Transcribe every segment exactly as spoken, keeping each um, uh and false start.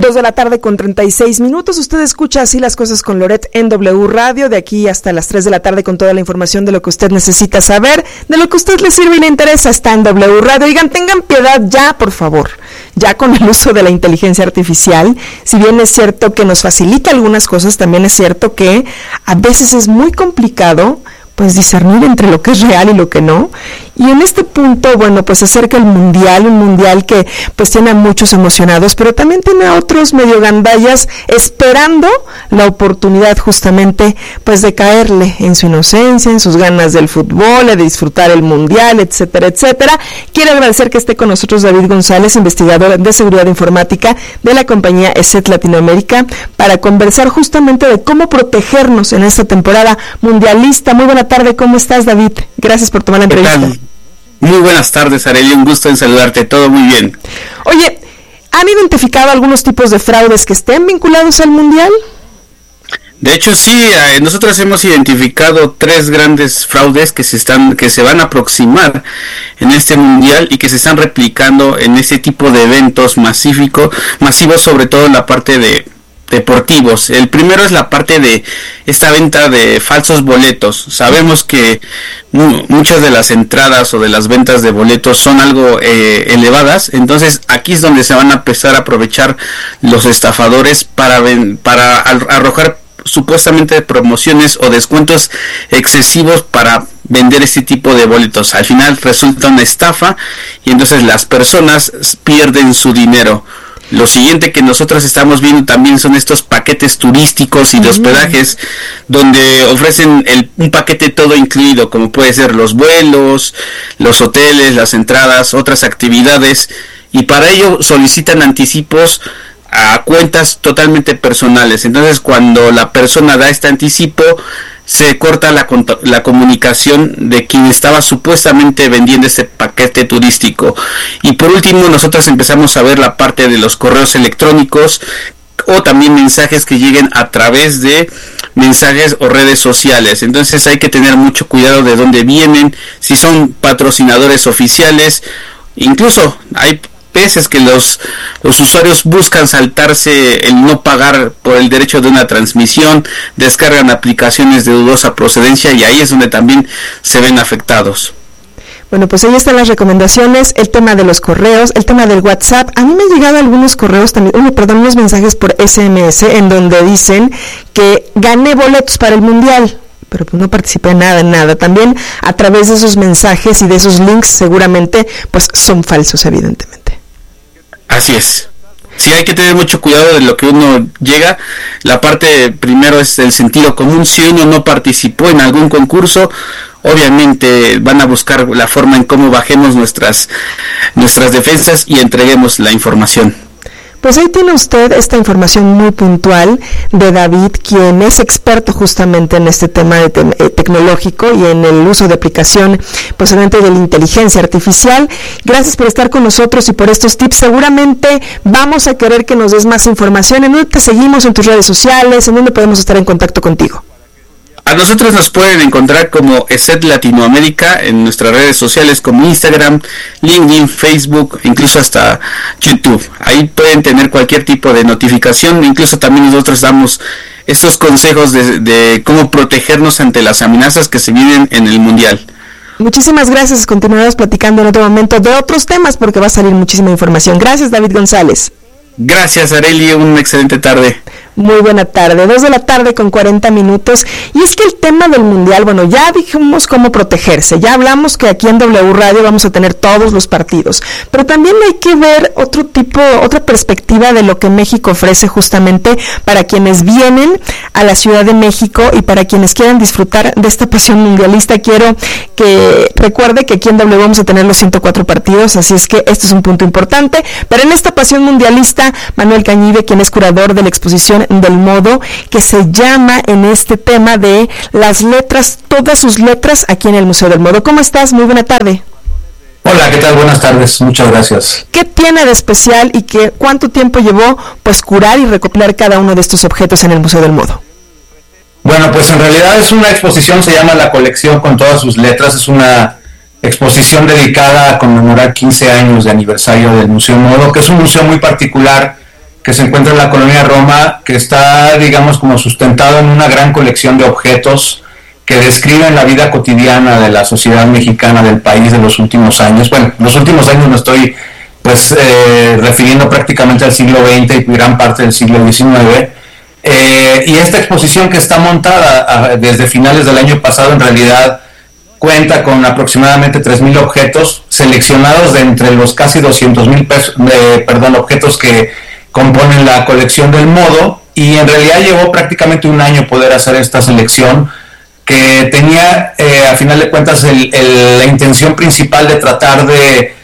Dos de la tarde con treinta y seis minutos. Usted escucha Así las cosas con Loret en W Radio, de aquí hasta las tres de la tarde con toda la información de lo que usted necesita saber, de lo que a usted le sirve y le interesa, está en W Radio. Oigan, tengan piedad ya, por favor, ya con el uso de la inteligencia artificial. Si bien es cierto que nos facilita algunas cosas, también es cierto que a veces es muy complicado pues discernir entre lo que es real y lo que no. Y en este punto, bueno, pues se acerca el Mundial, un Mundial que pues tiene a muchos emocionados, pero también tiene a otros medio gandallas esperando la oportunidad justamente pues de caerle en su inocencia, en sus ganas del fútbol, de disfrutar el Mundial, etcétera, etcétera. Quiero agradecer que esté con nosotros David González, investigador de seguridad informática de la compañía ESET Latinoamérica, para conversar justamente de cómo protegernos en esta temporada mundialista. Muy buena tarde, ¿cómo estás, David? Gracias por tomar la entrevista. Muy buenas tardes, Arely, un gusto en saludarte, todo muy bien. Oye, ¿han identificado algunos tipos de fraudes que estén vinculados al Mundial? De hecho, sí, eh, nosotros hemos identificado tres grandes fraudes que se están, que se van a aproximar en este Mundial y que se están replicando en este tipo de eventos masífico, masivos, sobre todo en la parte de deportivos. El primero es la parte de esta venta de falsos boletos. Sabemos que mu- muchas de las entradas o de las ventas de boletos son algo eh, elevadas, entonces aquí es donde se van a empezar a aprovechar los estafadores para ven- para al- arrojar supuestamente promociones o descuentos excesivos para vender este tipo de boletos. Al final resulta una estafa y entonces las personas pierden su dinero. Lo siguiente que nosotros estamos viendo también son estos paquetes turísticos y de hospedajes, donde ofrecen el, un paquete todo incluido, como puede ser los vuelos, los hoteles, las entradas, otras actividades, y para ello solicitan anticipos a cuentas totalmente personales. Entonces, cuando la persona da este anticipo, se corta la, la comunicación de quien estaba supuestamente vendiendo este paquete turístico. Y por último, nosotros empezamos a ver la parte de los correos electrónicos o también mensajes que lleguen a través de mensajes o redes sociales. Entonces hay que tener mucho cuidado de dónde vienen, si son patrocinadores oficiales. Incluso hay veces que los, los usuarios buscan saltarse el no pagar por el derecho de una transmisión, descargan aplicaciones de dudosa procedencia y ahí es donde también se ven afectados. Bueno, pues ahí están las recomendaciones, el tema de los correos, el tema del WhatsApp. A mí me han llegado algunos correos también, oh, perdón, unos mensajes por S M S en donde dicen que gané boletos para el Mundial, pero pues no participé en nada, en nada. También a través de esos mensajes y de esos links seguramente pues son falsos, evidentemente. Así es. Sí, hay que tener mucho cuidado de lo que uno llega. La parte primero es el sentido común. Si uno no participó en algún concurso, obviamente van a buscar la forma en cómo bajemos nuestras nuestras defensas y entreguemos la información. Pues ahí tiene usted esta información muy puntual de David, quien es experto justamente en este tema de te- tecnológico y en el uso de aplicación posiblemente de la inteligencia artificial. Gracias por estar con nosotros y por estos tips. Seguramente vamos a querer que nos des más información. ¿En dónde te seguimos en tus redes sociales? ¿En dónde podemos estar en contacto contigo? A nosotros nos pueden encontrar como ESET Latinoamérica en nuestras redes sociales como Instagram, LinkedIn, Facebook, incluso hasta YouTube. Ahí pueden tener cualquier tipo de notificación. Incluso también nosotros damos estos consejos de, de cómo protegernos ante las amenazas que se vienen en el Mundial. Muchísimas gracias. Continuaremos platicando en otro momento de otros temas porque va a salir muchísima información. Gracias, David González. Gracias, Arely. Una excelente tarde. Muy buena tarde, dos de la tarde con cuarenta minutos, y es que el tema del Mundial, bueno, ya dijimos cómo protegerse, ya hablamos que aquí en W Radio vamos a tener todos los partidos, pero también hay que ver otro tipo, otra perspectiva de lo que México ofrece justamente para quienes vienen a la Ciudad de México y para quienes quieran disfrutar de esta pasión mundialista. Quiero que recuerde que aquí en W vamos a tener los ciento cuatro partidos, así es que este es un punto importante, pero en esta pasión mundialista, Manuel Cañive, quien es curador de la exposición del modo, que se llama en este tema de las letras, todas sus letras aquí en el Museo del Modo. ¿Cómo estás? Muy buena tarde. Hola, ¿qué tal? Buenas tardes, muchas gracias. ¿Qué tiene de especial y qué, cuánto tiempo llevó pues curar y recopilar cada uno de estos objetos en el Museo del Modo? Bueno, pues en realidad es una exposición, se llama La Colección con todas sus letras, es una exposición dedicada a conmemorar quince años de aniversario del Museo Modo, que es un museo muy particular que se encuentra en la colonia Roma, que está, digamos, como sustentado en una gran colección de objetos que describen la vida cotidiana de la sociedad mexicana del país de los últimos años. Bueno, los últimos años me estoy pues eh, refiriendo prácticamente al siglo veinte y gran parte del siglo diecinueve. Eh, y esta exposición que está montada a, desde finales del año pasado en realidad cuenta con aproximadamente tres mil objetos seleccionados de entre los casi doscientos mil eh, perdón, objetos que componen la colección del Modo, y en realidad llevó prácticamente un año poder hacer esta selección que tenía eh, a final de cuentas el, el, la intención principal de tratar de,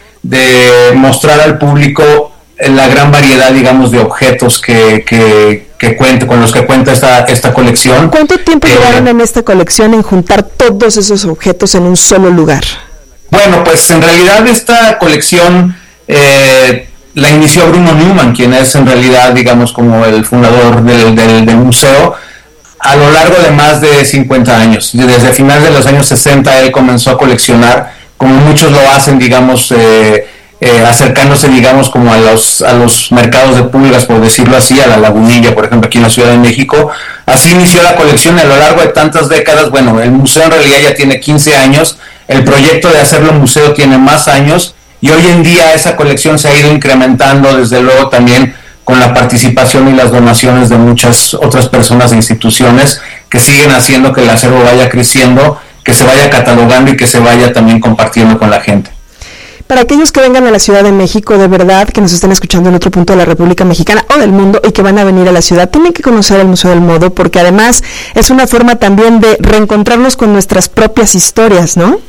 de mostrar al público la gran variedad, digamos, de objetos que, que, que cuenta, con los que cuenta esta, esta colección. ¿Cuánto tiempo eh, llevaron en esta colección en juntar todos esos objetos en un solo lugar? Bueno, pues en realidad esta colección eh, la inició Bruno Newman, quien es en realidad, digamos, como el fundador del, del, del museo, a lo largo de más de cincuenta años. Desde finales de los años sesenta él comenzó a coleccionar, como muchos lo hacen, digamos, eh, eh, acercándose, digamos, como a los, a los mercados de pulgas, por decirlo así, a la Lagunilla, por ejemplo, aquí en la Ciudad de México. Así inició la colección a lo largo de tantas décadas. Bueno, el museo en realidad ya tiene quince años, el proyecto de hacerlo museo tiene más años, y hoy en día esa colección se ha ido incrementando, desde luego también con la participación y las donaciones de muchas otras personas e instituciones que siguen haciendo que el acervo vaya creciendo, que se vaya catalogando y que se vaya también compartiendo con la gente. Para aquellos que vengan a la Ciudad de México, de verdad, que nos estén escuchando en otro punto de la República Mexicana o del mundo y que van a venir a la ciudad, tienen que conocer el Museo del Modo, porque además es una forma también de reencontrarnos con nuestras propias historias, ¿no?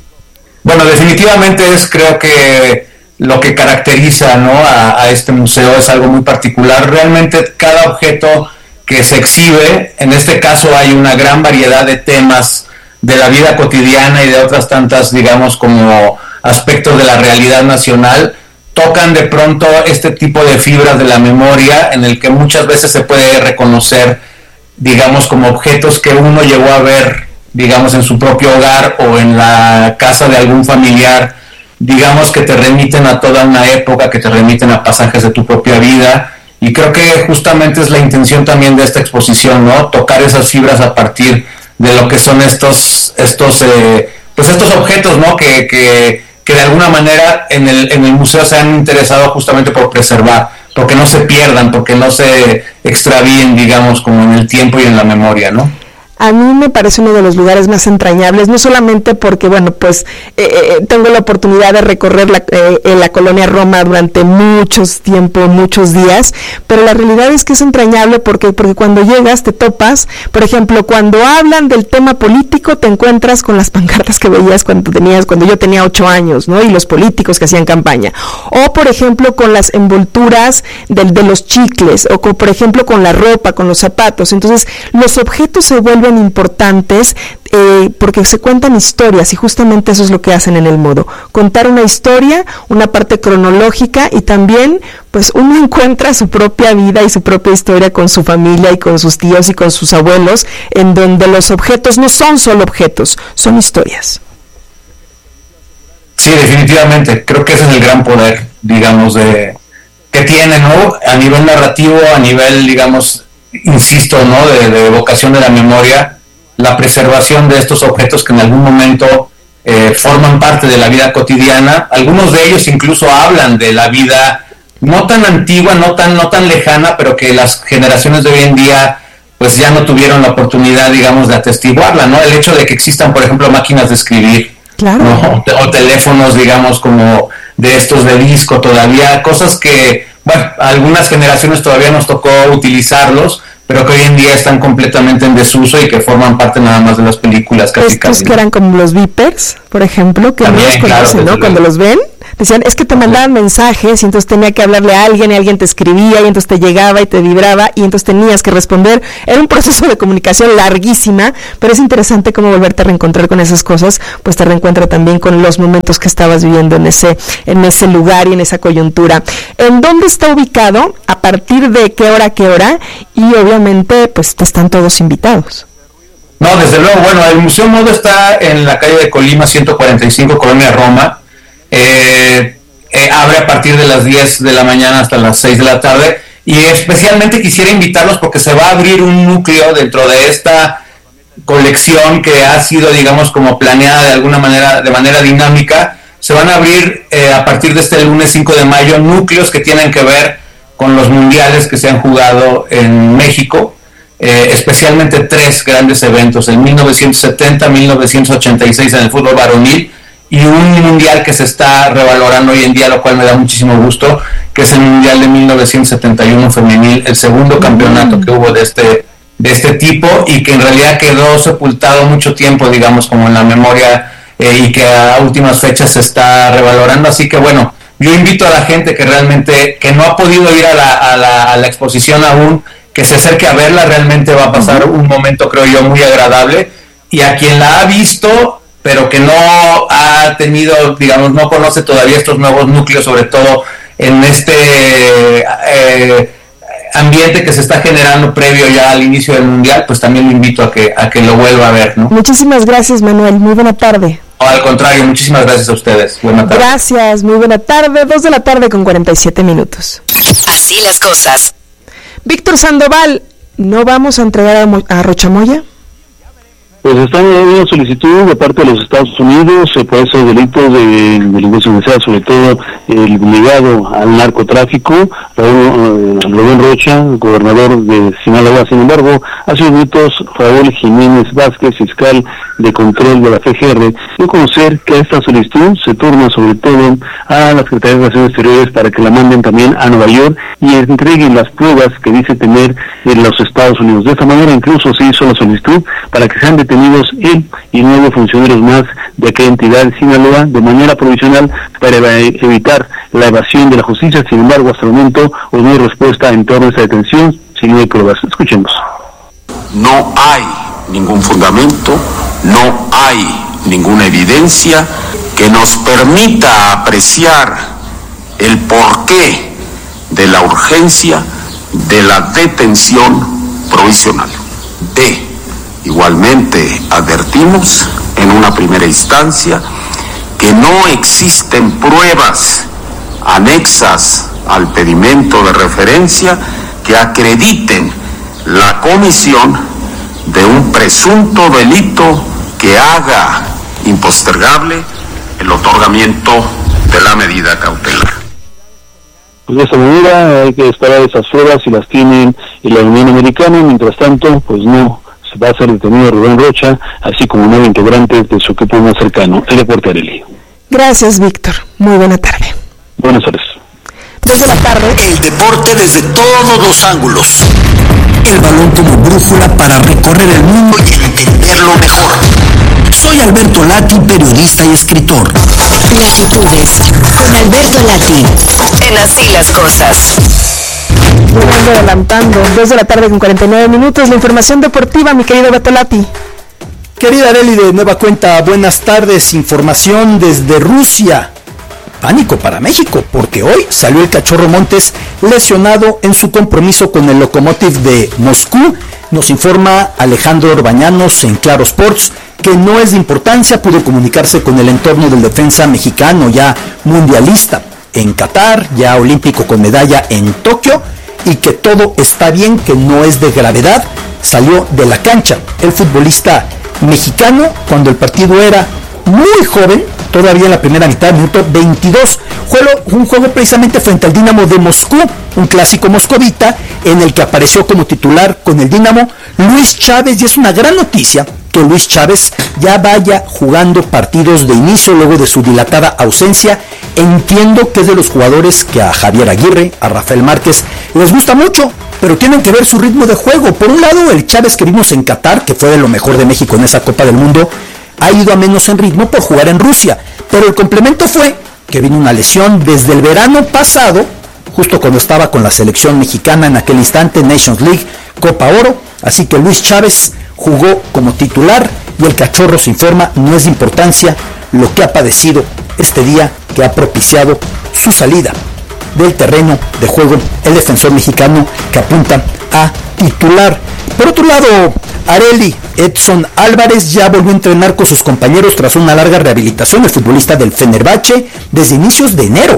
Bueno, definitivamente es, creo que lo que caracteriza, ¿no?, a, a este museo es algo muy particular. Realmente cada objeto que se exhibe, en este caso hay una gran variedad de temas de la vida cotidiana y de otras tantas, digamos, como aspectos de la realidad nacional, tocan de pronto este tipo de fibras de la memoria en el que muchas veces se puede reconocer, digamos, como objetos que uno llegó a ver, digamos, en su propio hogar o en la casa de algún familiar, digamos, que te remiten a toda una época, que te remiten a pasajes de tu propia vida, y creo que justamente es la intención también de esta exposición, ¿no?, tocar esas fibras a partir de lo que son estos estos eh, pues estos objetos, ¿no?, que, que, que de alguna manera en el, en el museo se han interesado justamente por preservar, porque no se pierdan, porque no se extravíen, digamos, como en el tiempo y en la memoria, ¿no? A mí me parece uno de los lugares más entrañables, no solamente porque, bueno, pues eh, eh, tengo la oportunidad de recorrer la, eh, la colonia Roma durante muchos tiempos, muchos días, pero la realidad es que es entrañable porque, porque cuando llegas te topas, por ejemplo, cuando hablan del tema político te encuentras con las pancartas que veías cuando tenías, cuando yo tenía ocho años, ¿no?, y los políticos que hacían campaña, o por ejemplo con las envolturas de, de los chicles, o con, por ejemplo con la ropa, con los zapatos. Entonces los objetos se vuelven importantes eh, porque se cuentan historias, y justamente eso es lo que hacen en el Modo, contar una historia, una parte cronológica, y también pues uno encuentra su propia vida y su propia historia con su familia y con sus tíos y con sus abuelos, en donde los objetos no son solo objetos, son historias. Sí, definitivamente, creo que ese es el gran poder, digamos, de que tiene, ¿no?, a nivel narrativo, a nivel, digamos, insisto, ¿no?, de, de evocación de la memoria, la preservación de estos objetos que en algún momento eh, forman parte de la vida cotidiana. Algunos de ellos incluso hablan de la vida no tan antigua, no tan, no tan lejana, pero que las generaciones de hoy en día pues ya no tuvieron la oportunidad, digamos, de atestiguarla, ¿no? El hecho de que existan, por ejemplo, máquinas de escribir, claro, ¿no?, o, o teléfonos, digamos, como de estos de disco todavía, cosas que, bueno, a algunas generaciones todavía nos tocó utilizarlos, pero que hoy en día están completamente en desuso y que forman parte nada más de las películas. Casi, Estos casi, que eran como los beepers, por ejemplo, que también, no los conocen, claro, ¿no? Cuando los ven, decían, es que te mandaban mensajes y entonces tenía que hablarle a alguien y alguien te escribía y entonces te llegaba y te vibraba y entonces tenías que responder. Era un proceso de comunicación larguísima, pero es interesante cómo volverte a reencontrar con esas cosas, pues te reencuentra también con los momentos que estabas viviendo en ese, en ese lugar y en esa coyuntura. ¿En dónde está ubicado? ¿A partir de qué hora, qué hora? Y obviamente, pues están todos invitados. No, desde luego, bueno, el Museo Modo está en la calle de Colima ciento cuarenta y cinco, Colonia Roma. Eh, eh, abre a partir de las diez de la mañana hasta las seis de la tarde, y especialmente quisiera invitarlos porque se va a abrir un núcleo dentro de esta colección que ha sido, digamos, como planeada de alguna manera, de manera dinámica. Se van a abrir eh, a partir de este lunes cinco de mayo núcleos que tienen que ver con los mundiales que se han jugado en México, eh, especialmente tres grandes eventos, en mil novecientos setenta, mil novecientos ochenta y seis en el fútbol varonil, y un mundial que se está revalorando hoy en día, lo cual me da muchísimo gusto, que es el mundial de mil novecientos setenta y uno femenil, el segundo campeonato que hubo de este, de este tipo, y que en realidad quedó sepultado mucho tiempo, digamos, como en la memoria, eh, y que a últimas fechas se está revalorando. Así que bueno, yo invito a la gente que realmente, que no ha podido ir a la, a la, a la exposición aún, que se acerque a verla. Realmente va a pasar un momento, creo yo, muy agradable, y a quien la ha visto pero que no ha tenido, digamos, no conoce todavía estos nuevos núcleos, sobre todo en este eh, ambiente que se está generando previo ya al inicio del mundial, pues también lo invito a que a que lo vuelva a ver, ¿no? Muchísimas gracias, Manuel, muy buena tarde. O al contrario, muchísimas gracias a ustedes. Buena tarde. Gracias, muy buena tarde, dos de la tarde con cuarenta y siete minutos. Así las cosas. Víctor Sandoval, ¿no vamos a entregar a, Mo- a Rochamoya? Pues está en una solicitud de parte de los Estados Unidos eh, por esos delitos de delincuencia organizada, sobre todo el ligado al narcotráfico. Raúl, eh, Rubén Rocha, gobernador de Sinaloa. Sin embargo, hace unos minutos Raúl Jiménez Vázquez, fiscal de control de la F G R, dio a conocer que esta solicitud se turna sobre todo a la Secretaría de Relaciones Exteriores para que la manden también a Nueva York y entreguen las pruebas que dice tener en los Estados Unidos. De esta manera incluso se hizo la solicitud para que sean detenidos él y nueve funcionarios más de aquella entidad de Sinaloa de manera provisional para evitar la evasión de la justicia. Sin embargo, hasta el momento no hay respuesta en torno a esa detención, si no hay pruebas. Escuchemos. No hay ningún fundamento, no hay ninguna evidencia que nos permita apreciar el porqué de la urgencia de la detención provisional. D. Igualmente advertimos en una primera instancia que no existen pruebas anexas al pedimento de referencia que acrediten la comisión de un presunto delito que haga impostergable el otorgamiento de la medida cautelar. Pues de esa manera hay que esperar esas pruebas si las tienen en la Unión Americana. Mientras tanto, pues no se va a ser detenido Rubén Rocha, así como nueve integrantes de su equipo más cercano. El reporte Arely. Gracias, Víctor. Muy buena tarde. Buenas tardes. Dos de la tarde. El deporte desde todos los ángulos. El balón como brújula para recorrer el mundo y entenderlo mejor. Soy Alberto Lati, periodista y escritor. Latitudes con Alberto Lati. En Así las cosas. Volviendo adelantando, dos de la tarde con cuarenta y nueve minutos, la información deportiva, mi querido Beto Lati. Querida Arely, de nueva cuenta, buenas tardes, información desde Rusia. Pánico para México, porque hoy salió el Cachorro Montes lesionado en su compromiso con el Lokomotiv de Moscú. Nos informa Alejandro Orbañanos en Claro Sports que no es de importancia, pudo comunicarse con el entorno del defensa mexicano ya mundialista en Qatar, ya olímpico con medalla en Tokio, y que todo está bien, que no es de gravedad. Salió de la cancha el futbolista mexicano cuando el partido era muy joven, todavía en la primera mitad, minuto veintidós. Juego, un juego precisamente frente al Dinamo de Moscú, un clásico moscovita, en el que apareció como titular con el Dinamo Luis Chávez, y es una gran noticia que Luis Chávez ya vaya jugando partidos de inicio luego de su dilatada ausencia. Entiendo que es de los jugadores que a Javier Aguirre, a Rafael Márquez les gusta mucho, pero tienen que ver su ritmo de juego. Por un lado, el Chávez que vimos en Qatar, que fue de lo mejor de México en esa Copa del Mundo, ha ido a menos en ritmo por jugar en Rusia, pero el complemento fue que vino una lesión desde el verano pasado, justo cuando estaba con la selección mexicana en aquel instante, Nations League, Copa Oro. Así que Luis Chávez jugó como titular y el Cachorro se informa, no es de importancia lo que ha padecido este día que ha propiciado su salida del terreno de juego el defensor mexicano que apunta a titular. Por otro lado, Arely, Edson Álvarez ya volvió a entrenar con sus compañeros tras una larga rehabilitación. El futbolista del Fenerbahce desde inicios de enero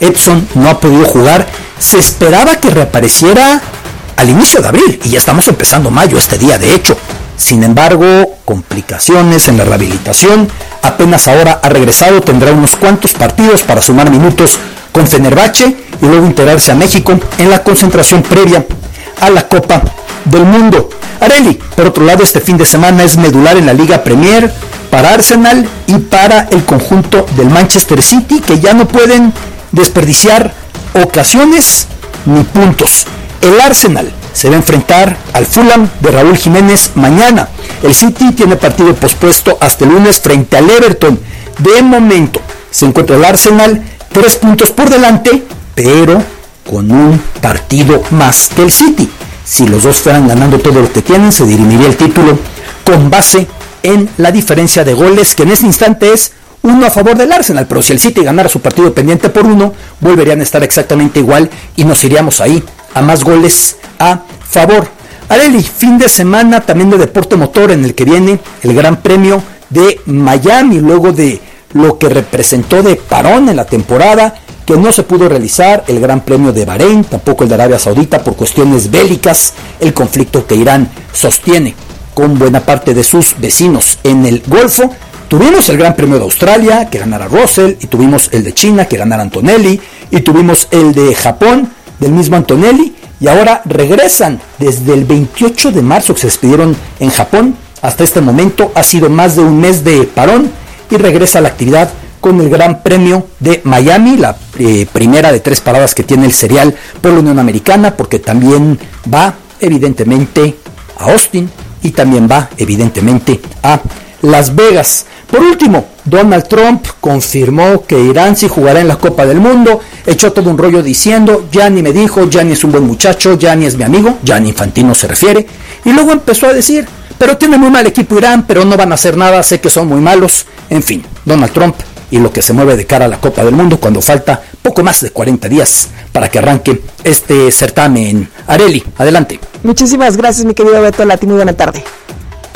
Edson no ha podido jugar. Se esperaba que reapareciera al inicio de abril y ya estamos empezando mayo este día, de hecho. Sin embargo, complicaciones en la rehabilitación. Apenas ahora ha regresado, tendrá unos cuantos partidos para sumar minutos con Fenerbahce y luego integrarse a México en la concentración previa a la Copa del Mundo. Areli, por otro lado, este fin de semana es medular en la Liga Premier para Arsenal y para el conjunto del Manchester City, que ya no pueden desperdiciar ocasiones ni puntos. El Arsenal se va a enfrentar al Fulham de Raúl Jiménez mañana. El City tiene partido pospuesto hasta el lunes frente al Everton. De momento se encuentra el Arsenal tres puntos por delante, pero con un partido más que el City. Si los dos fueran ganando todo lo que tienen, se dirimiría el título con base en la diferencia de goles, que en este instante es uno a favor del Arsenal, pero si el City ganara su partido pendiente por uno, volverían a estar exactamente igual y nos iríamos ahí a más goles a favor. Areli, fin de semana también de deporte motor en el que viene el Gran Premio de Miami, luego de lo que representó de parón en la temporada, que no se pudo realizar el Gran Premio de Bahrein, tampoco el de Arabia Saudita por cuestiones bélicas, el conflicto que Irán sostiene con buena parte de sus vecinos en el Golfo. Tuvimos el Gran Premio de Australia, que ganara Russell, y tuvimos el de China, que ganara Antonelli, y tuvimos el de Japón, del mismo Antonelli, y ahora regresan desde el veintiocho de marzo que se despidieron en Japón. Hasta este momento ha sido más de un mes de parón y regresa a la actividad con el Gran Premio de Miami, la eh, primera de tres paradas que tiene el serial por la Unión Americana, porque también va evidentemente a Austin y también va evidentemente a Las Vegas. Por último, Donald Trump confirmó que Irán sí jugará en la Copa del Mundo, echó todo un rollo diciendo, Gianni me dijo, Gianni es un buen muchacho, Gianni es mi amigo, Gianni Infantino se refiere, y luego empezó a decir, pero tiene muy mal equipo Irán, pero no van a hacer nada, sé que son muy malos, en fin, Donald Trump y lo que se mueve de cara a la Copa del Mundo cuando falta poco más de cuarenta días para que arranque este certamen. Areli, adelante. Muchísimas gracias, mi querido Beto Lati, muy buena tarde.